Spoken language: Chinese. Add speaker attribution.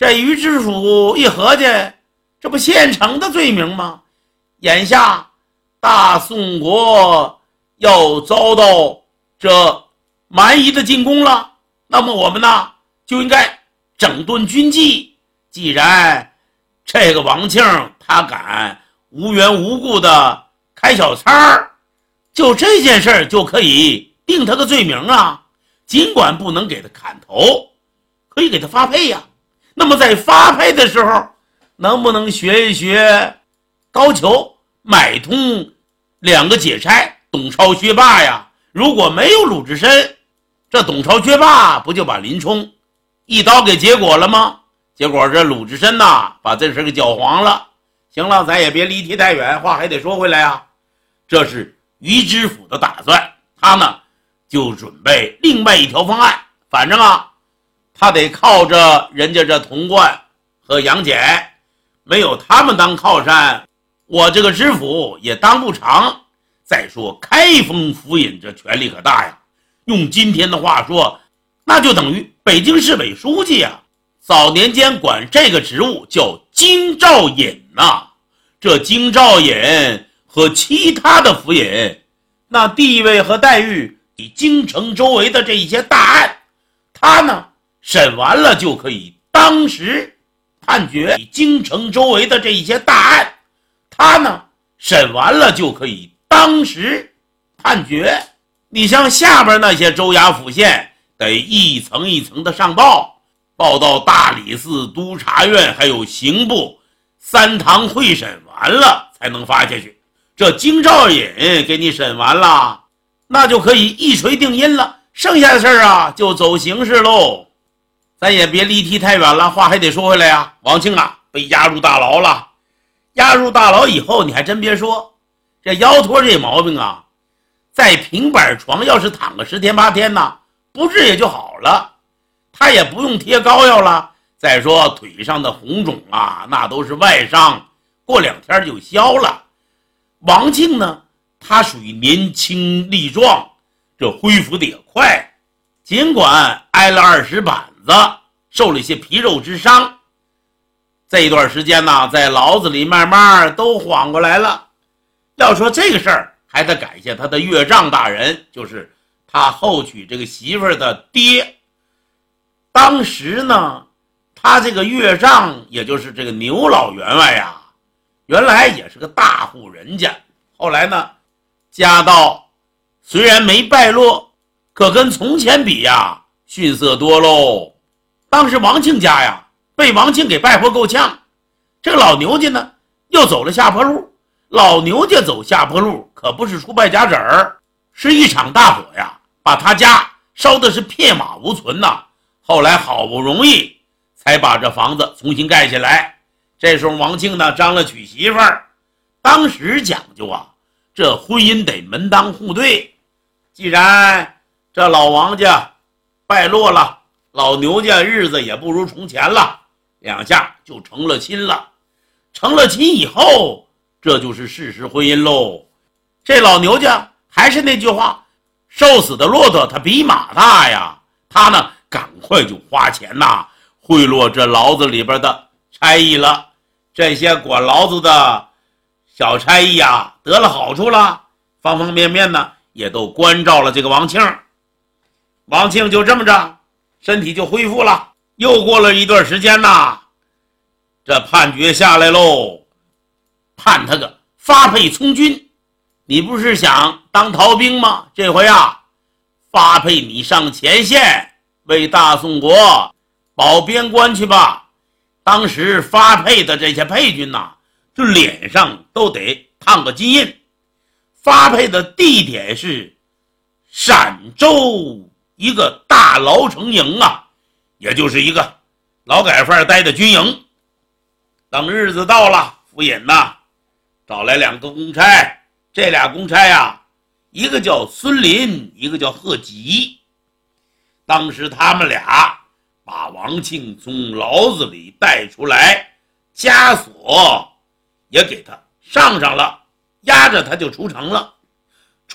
Speaker 1: 这于知府一合计，这不现成的罪名吗？眼下大宋国要遭到这蛮夷的进攻了，那么我们呢就应该整顿军纪。既然这个王庆他敢无缘无故的开小差儿，就这件事就可以定他个罪名啊。尽管不能给他砍头，可以给他发配呀。那么在发配的时候，能不能学一学高俅买通两个解差董超、薛霸呀？如果没有鲁智深，这董超、薛霸不就把林冲一刀给结果了吗？结果这鲁智深呐，把这事给搅黄了。行了，咱也别离题太远，话还得说回来啊。这是于知府的打算，他呢就准备另外一条方案。反正啊，他得靠着人家这童贯和杨戬，没有他们当靠山，我这个知府也当不长。再说开封府尹这权力可大呀，用今天的话说，那就等于北京市委书记呀。早年间管这个职务叫京兆尹呐。这京兆尹和其他的府尹，那地位和待遇比京城周围的这一些大案，他呢审完了就可以当时判决。比京城周围的这一些大案，他呢审完了就可以当时判决。你像下边那些州衙府县，得一层一层的上报，报到大理寺、督察院还有刑部3堂会审完了才能发下去。这京兆尹给你审完了，那就可以一锤定音了，剩下的事啊就走形式喽。咱也别离题太远了，话还得说回来呀。王庆啊被押入大牢了，押入大牢以后，你还真别说，这腰托这毛病啊，在平板床要是躺个10天8天呢，不治也就好了，他也不用贴膏药了。再说腿上的红肿啊，那都是外伤，过2天就消了。王庆呢，他属于年轻力壮，这恢复的也快，尽管挨了20板子，受了一些皮肉之伤，这一段时间呢，在牢子里慢慢都缓过来了。要说这个事儿，还得感谢他的岳丈大人，就是他后娶这个媳妇儿的爹。当时呢，他这个岳丈，也就是这个牛老员外呀，原来也是个大户人家，后来呢，家道虽然没败落，可跟从前比呀，逊色多喽。当时王庆家呀，被王庆给败活够呛，这个老牛家呢，又走了下坡路。老牛家走下坡路，可不是出败家子儿，是一场大火呀，把他家烧的是片瓦无存呐。后来好不容易才把这房子重新盖起来。这时候王庆呢张了娶媳妇儿，当时讲究啊，这婚姻得门当户对。既然这老王家败落了，老牛家日子也不如从前了，两下就成了亲了。成了亲以后，这就是事实婚姻喽。这老牛家还是那句话，瘦死的骆驼它比马大呀。他呢赶快就花钱呐，贿赂这牢子里边的差役了。这些管牢子的小差役啊，得了好处了，方方面面呢也都关照了这个王庆。王庆就这么着，身体就恢复了。又过了一段时间呐，这判决下来喽，判他个发配从军。你不是想当逃兵吗？这回啊，发配你上前线，为大宋国保边关去吧。当时发配的这些配军呐，就脸上都得烫个金印。发配的地点是陕州一个大牢城营啊，也就是一个劳改犯待的军营。等日子到了，府尹呐找来2个公差，这俩公差啊，一个叫孙林，一个叫贺吉。当时他们俩把王庆从牢子里带出来，枷锁也给他上了，押着他就出城了。